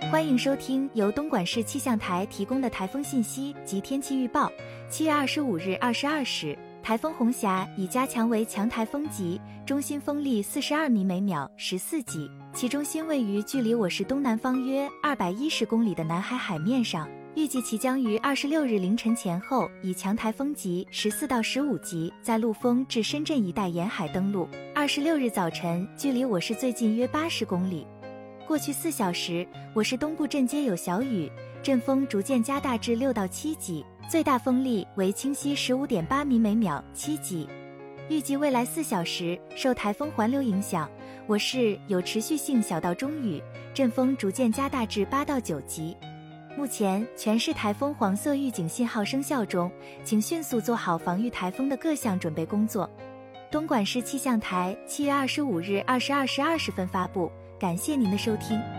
欢迎收听由东莞市气象台提供的台风信息及天气预报。7月25日22时，台风红霞已加强为强台风级，中心风力42米每秒14级，其中心位于距离我市东南方约210公里的南海海面上。预计其将于26日凌晨前后以强台风级14到15级在陆丰至深圳一带沿海登陆，26日早晨距离我市最近约80公里。过去4小时，我市东部阵街有小雨，阵风逐渐加大至6到7级，最大风力为清晰 15.8米每秒7级。预计未来4小时，受台风环流影响，我市有持续性小到中雨，阵风逐渐加大至8到9级。目前全市台风黄色预警信号生效中，请迅速做好防御台风的各项准备工作。东莞市气象台7月25日22时20分发布，感谢您的收听。